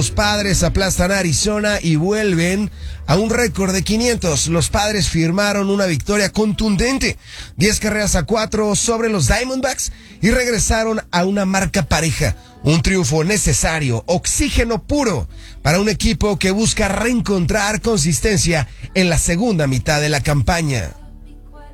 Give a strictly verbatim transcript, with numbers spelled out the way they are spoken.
Los Padres aplastan a Arizona y vuelven a un récord de quinientos. Los Padres firmaron una victoria contundente, diez carreras a cuatro sobre los Diamondbacks y regresaron a una marca pareja. Un triunfo necesario, oxígeno puro para un equipo que busca reencontrar consistencia en la segunda mitad de la campaña.